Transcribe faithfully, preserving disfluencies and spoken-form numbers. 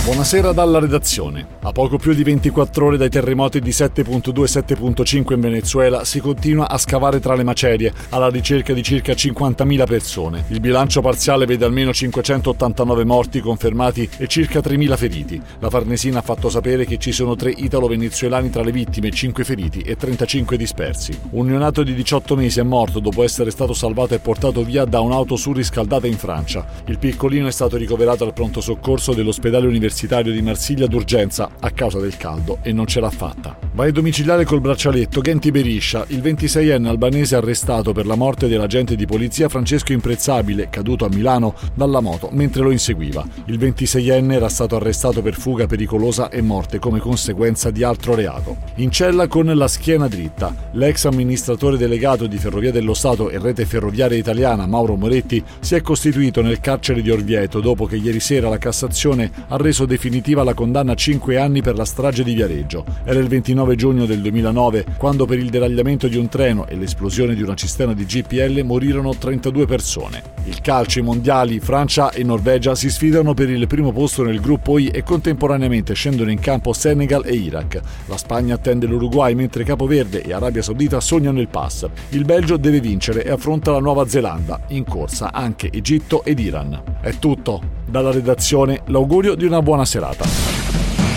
Buonasera dalla redazione. A poco più di ventiquattro ore dai terremoti di sette virgola due e sette virgola cinque in Venezuela si continua a scavare tra le macerie alla ricerca di circa cinquantamila persone. Il bilancio parziale vede almeno cinquecentottantanove morti confermati e circa tremila feriti. La Farnesina ha fatto sapere che ci sono tre italo-venezuelani tra le vittime, cinque feriti e trentacinque dispersi. Un neonato di diciotto mesi è morto dopo essere stato salvato e portato via da un'auto surriscaldata in Francia. Il piccolino è stato ricoverato al pronto soccorso dell'ospedale universitario di Marsiglia d'urgenza a causa del caldo e non ce l'ha fatta. Vai domiciliare col braccialetto. Genti Beriscia, il ventiseienne albanese arrestato per la morte dell'agente di polizia Francesco Imprezzabile, caduto a Milano dalla moto mentre lo inseguiva. Il ventiseienne era stato arrestato per fuga pericolosa e morte come conseguenza di altro reato. In cella con la schiena dritta, l'ex amministratore delegato di Ferrovie dello Stato e Rete Ferroviaria Italiana Mauro Moretti si è costituito nel carcere di Orvieto dopo che ieri sera la Cassazione ha reso definitiva la condanna a cinque anni per la strage di Viareggio. Era il ventinove giugno del duemilanove quando per il deragliamento di un treno e l'esplosione di una cisterna di G P L morirono trentadue persone. Il calcio, i mondiali, Francia e Norvegia si sfidano per il primo posto nel gruppo I e contemporaneamente scendono in campo Senegal e Iraq. La Spagna attende l'Uruguay mentre Capo Verde e Arabia Saudita sognano il pass. Il Belgio deve vincere e affronta la Nuova Zelanda. In corsa anche Egitto ed Iran. È tutto. Dalla redazione l'augurio di una buona serata.